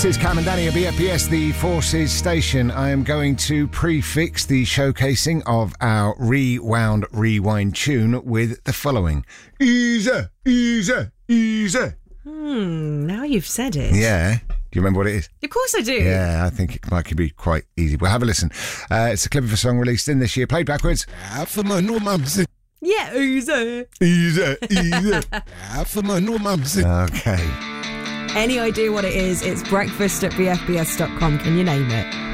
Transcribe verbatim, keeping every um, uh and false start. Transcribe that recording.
is Cam and Danny at B F B S, the Forces station. I am going to prefix the showcasing of our Rewound Rewind tune with the following. Easy, easy, easy. Hmm, now you've said it. Yeah. Do you remember what it is? Of course I do. Yeah, I think it might be quite easy. Well, have a listen. Uh, it's a clip of a song released in this year, played backwards. Yeah, easy. Easy, easy. Okay. Any idea what it is? It's breakfast at b f b s dot com. Can you name it?